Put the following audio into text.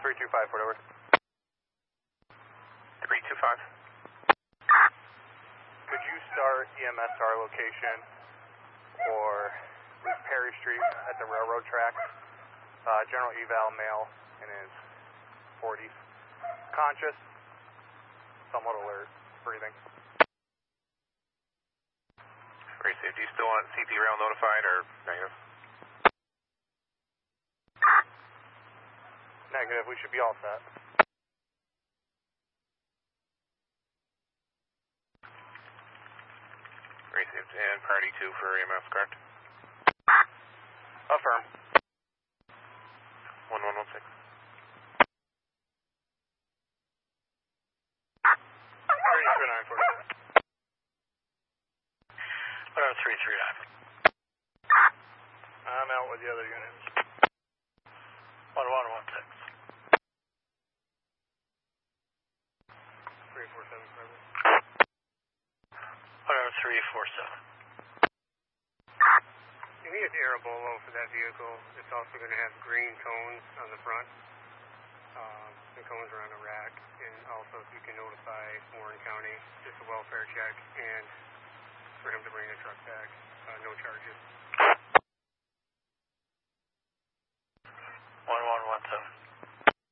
325, whatever. 325. Could you start EMS to our location or Perry Street at the railroad tracks? General eval male in his 40s. Conscious, somewhat alert, breathing. Great, do you still want CP rail notified or negative? Negative, we should be all set. Received, and priority 2 for EMS, correct? Affirm. 1116. 339. 339. I'm out with the other units. 1116. 347. 347. You need an Arabolo for that vehicle. It's also going to have green cones on the front. The cones are on a rack. And also, if you can notify Warren County, just a welfare check, and for him to bring the truck back. No charges.